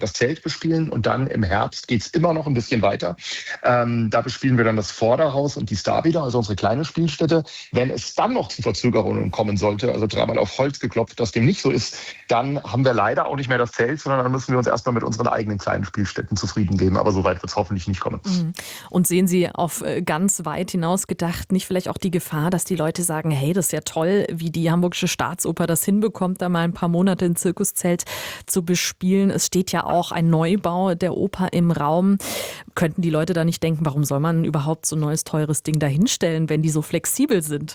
das Zelt bespielen und dann im Herbst geht's immer noch ein bisschen weiter. Da bespielen wir dann das Vorderhaus und die Star wieder, also unsere kleine Spielstätte. Wenn es dann noch zu Verzögerungen kommen sollte, also dreimal auf Holz geklopft, dass dem nicht so ist, dann haben wir leider auch nicht mehr das Zelt, sondern dann müssen wir uns erstmal mit unseren eigenen kleinen Spielstätten zufrieden geben. Aber so weit wird es hoffentlich nicht kommen. Mhm. Und sehen Sie auf ganz weit hinaus gedacht nicht vielleicht auch die Gefahr, dass die Leute sagen, hey, das ist ja toll, wie die Hamburgische Staatsoper das hinbekommt, da mal ein paar Monate ein Zirkuszelt zu bespielen. Es steht ja auch ein Neubau der Oper im Raum. Könnten die Leute da nicht denken, warum soll man überhaupt so ein neues, teures Ding dahinstellen, wenn die so flexibel sind?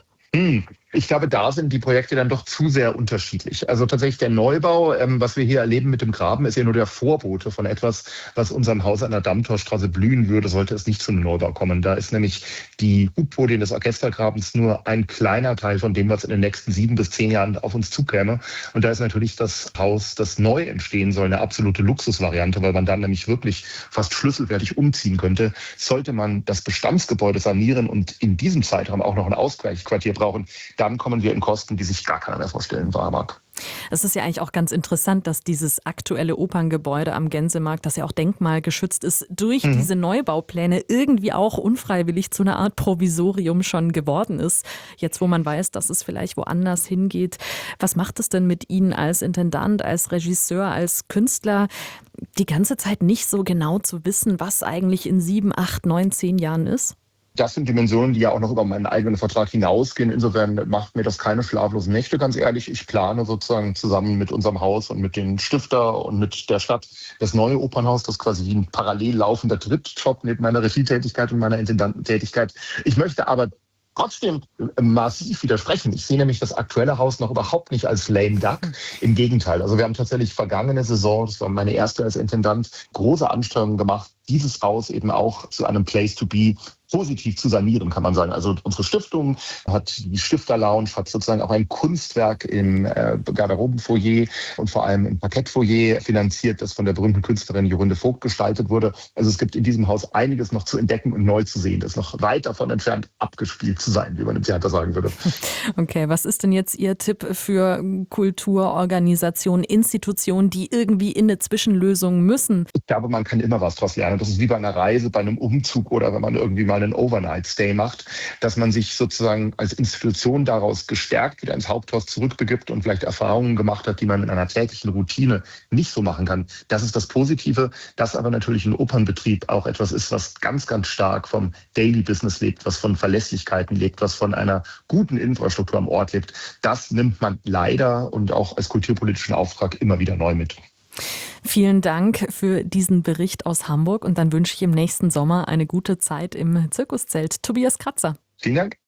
Ich glaube, da sind die Projekte dann doch zu sehr unterschiedlich. Also tatsächlich der Neubau, was wir hier erleben mit dem Graben, ist ja nur der Vorbote von etwas, was unserem Haus an der Dammtorstraße blühen würde, sollte es nicht zu einem Neubau kommen. Da ist nämlich die Hubpodien des Orchestergrabens nur ein kleiner Teil von dem, was in den nächsten 7 bis 10 Jahren auf uns zukäme. Und da ist natürlich das Haus, das neu entstehen soll, eine absolute Luxusvariante, weil man dann nämlich wirklich fast schlüsselfertig umziehen könnte. Sollte man das Bestandsgebäude sanieren und in diesem Zeitraum auch noch ein Ausgleichsquartier brauchen, dann kommen wir in Kosten, die sich gar keiner mehr vorstellen mag. Es ist ja eigentlich auch ganz interessant, dass dieses aktuelle Operngebäude am Gänsemarkt, das ja auch denkmalgeschützt ist, durch diese Neubaupläne irgendwie auch unfreiwillig zu einer Art Provisorium schon geworden ist. Jetzt, wo man weiß, dass es vielleicht woanders hingeht. Was macht es denn mit Ihnen als Intendant, als Regisseur, als Künstler, die ganze Zeit nicht so genau zu wissen, was eigentlich in 7, 8, 9, 10 Jahren ist? Das sind Dimensionen, die ja auch noch über meinen eigenen Vertrag hinausgehen. Insofern macht mir das keine schlaflosen Nächte, ganz ehrlich. Ich plane sozusagen zusammen mit unserem Haus und mit den Stifter und mit der Stadt das neue Opernhaus, das quasi wie ein parallel laufender Drittjob neben meiner Regietätigkeit und meiner Intendantentätigkeit. Ich möchte aber trotzdem massiv widersprechen. Ich sehe nämlich das aktuelle Haus noch überhaupt nicht als lame duck. Im Gegenteil. Also wir haben tatsächlich vergangene Saison, das war meine erste als Intendant, große Anstrengungen gemacht, dieses Haus eben auch zu einem Place to be positiv zu sanieren, kann man sagen. Also unsere Stiftung hat die Stifter-Lounge, hat sozusagen auch ein Kunstwerk im Garderobenfoyer und vor allem im Parkettfoyer finanziert, das von der berühmten Künstlerin Jorunde Vogt gestaltet wurde. Also es gibt in diesem Haus einiges noch zu entdecken und neu zu sehen. Das ist noch weit davon entfernt, abgespielt zu sein, wie man im Theater sagen würde. Okay, was ist denn jetzt Ihr Tipp für Kulturorganisationen, Institutionen, die irgendwie in eine Zwischenlösung müssen? Ich glaube, man kann immer was daraus lernen. Das ist wie bei einer Reise, bei einem Umzug oder wenn man irgendwie mal einen Overnight-Stay macht, dass man sich sozusagen als Institution daraus gestärkt wieder ins Haupthaus zurückbegibt und vielleicht Erfahrungen gemacht hat, die man in einer täglichen Routine nicht so machen kann. Das ist das Positive, dass aber natürlich ein Opernbetrieb auch etwas ist, was ganz, ganz stark vom Daily Business lebt, was von Verlässlichkeiten lebt, was von einer guten Infrastruktur am Ort lebt. Das nimmt man leider und auch als kulturpolitischen Auftrag immer wieder neu mit. Vielen Dank für diesen Bericht aus Hamburg und dann wünsche ich im nächsten Sommer eine gute Zeit im Zirkuszelt. Tobias Kratzer. Vielen Dank.